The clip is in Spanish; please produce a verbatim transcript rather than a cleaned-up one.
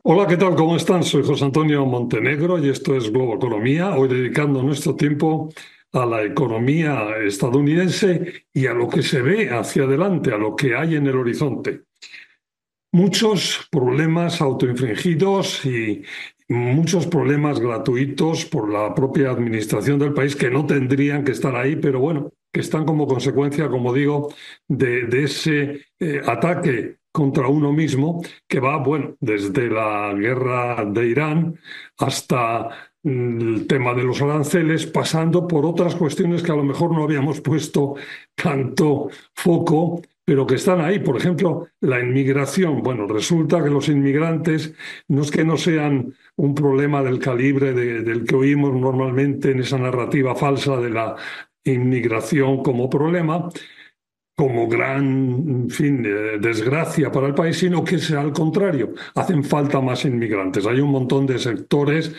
Hola, ¿qué tal? ¿Cómo están? Soy José Antonio Montenegro y esto es Globo Economía, hoy dedicando nuestro tiempo a la economía estadounidense y a lo que se ve hacia adelante, a lo que hay en el horizonte. Muchos problemas autoinfligidos y muchos problemas gratuitos por la propia administración del país que no tendrían que estar ahí, pero bueno, que están como consecuencia, como digo, de, de ese eh, ataque contra uno mismo que va, bueno, desde la guerra de Irán hasta mm, el tema de los aranceles, pasando por otras cuestiones que a lo mejor no habíamos puesto tanto foco, pero que están ahí. Por ejemplo, la inmigración. Bueno, resulta que los inmigrantes no es que no sean un problema del calibre de- del que oímos normalmente en esa narrativa falsa de la inmigración como problema, como gran, en fin, eh, desgracia para el país, sino que es al contrario, hacen falta más inmigrantes. Hay un montón de sectores